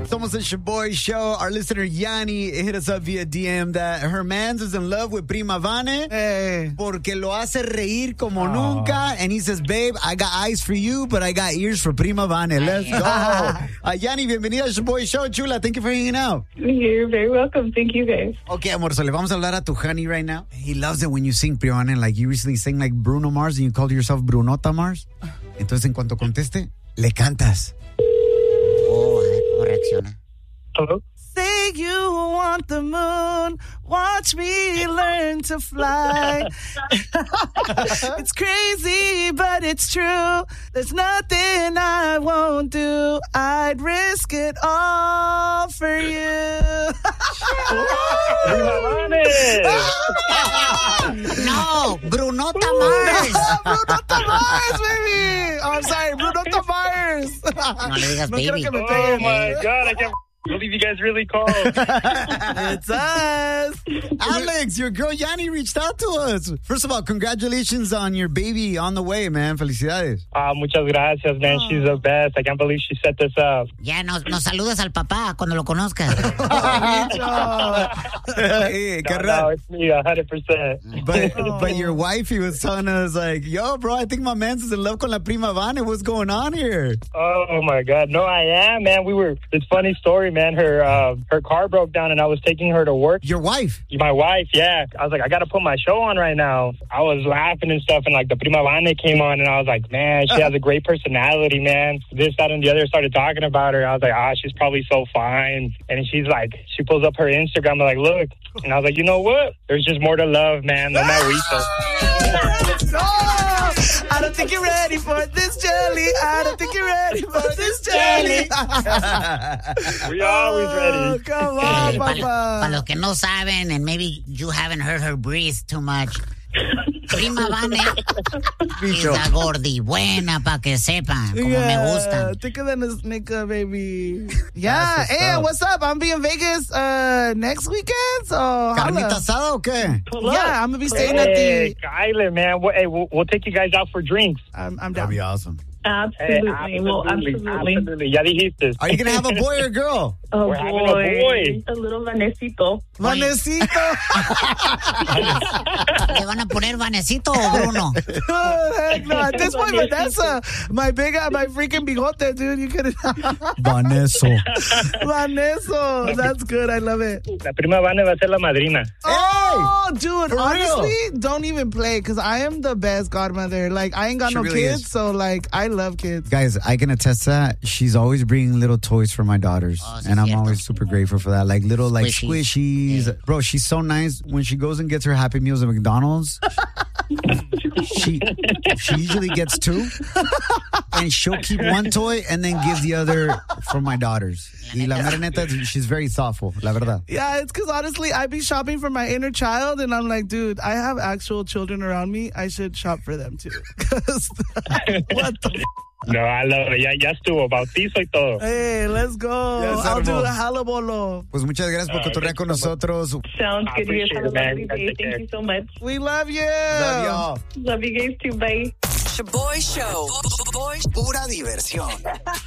Somos the Shaboy Show. Our listener Yanni hit us up via DM that her man's is in love with Prima Vane porque lo hace reír como nunca. And he says, babe, I got eyes for you, but I got ears for Prima Vane. Let's go. Yanni, bienvenida al Shaboy Show, chula. Thank you for hanging out. You're very welcome. Thank you, guys. Okay, amor, so le vamos a hablar a tu honey right now. He loves it when you sing Prima Vane. Like you recently sang like Bruno Mars and you called yourself Brunota Mars. Entonces, en cuanto conteste, le cantas. Oh, a ver cómo reacciona. Hello? Say you want the moon, watch me learn to fly. It's crazy, but it's true. There's nothing I won't do. I'd risk it all for you. No, Brunota Mars. Brunota Mars, baby. Oh, I'm sorry, Brunota Mars. No le digas baby. Oh, my God. I can't believe you guys really called. It's us. Alex, your girl Yanni reached out to us. First of all, congratulations on your baby on the way, man. Felicidades. Muchas gracias, man. She's the best. I can't believe she set this up. Ya nos saludas al papá cuando lo conozcas. Hey, No, it's me, 100%. But your wifey was telling us, like, yo, bro, I think my man's is in love con la Prima Vane. What's going on here? Oh, my God. No, I am, man. It's a funny story, man. Her car broke down, and I was taking her to work. Your wife? My wife, yeah. I was like, I got to put my show on right now. I was laughing and stuff, and like the Prima Vane came on, and I was like, man, she has a great personality, man. This, that, and the other started talking about her. I was like, she's probably so fine. And she's like, she pulls up her Instagram, I'm like, look. And I was like, you know what? There's just more to love, man. No matter I don't think you're ready for this jelly. I don't think you're ready for this jelly. We always ready. Come on, Papa. Para los que no saben, and maybe you haven't heard her breathe too much, Prima Vane es la gordi buena, pa' que sepan, como me gustan. Thicker than a snicker, baby. Yeah, hey, what's up? I'm be in Vegas next weekend, so ¿Carnita asada o qué? Yeah, I'm gonna be staying at the... Kyler, man. We'll take you guys out for drinks. I'm down. That'd be awesome. Absolutely. Ya dijiste. Are you going to have a boy or a girl? We're having a boy. A little Vanesito. Vanesito. ¿Le van a poner Vanecito o Bruno? Heck no. At this point, Vanessa, my freaking bigote, dude. You could Vaneso. Vaneso. That's good. I love it. La Prima Vane va a ser la madrina. Oh, dude. For Honestly, real? don't even play because I am the best godmother. Like, I ain't got no really kids, is. so, like, I love kids. Guys, I can attest to that. She's always bringing little toys for my daughters. Oh, sí, and I'm cierto. always super grateful for that. Like little squishies. Yeah. Bro, she's so nice. When she goes and gets her Happy Meals at McDonald's, she usually gets 2. And she'll keep one toy and then give the other for my daughters. Y la mera neta, she's very thoughtful, la verdad. Yeah, it's because honestly, I be shopping for my inner child, and I'm like, dude, I have actual children around me. I should shop for them too. What the No, I love it. Ya estuvo. Bautizo y todo. Hey, let's go. Yes, I'll do hermano. a halabolo. Pues muchas gracias por cotorrear con nosotros. Sounds good. You guys have a lovely Appreciate it, man. day. Thank you so much. We love you. Love y'all. Love you guys too. Bye. Shaboy Show. Pura diversión.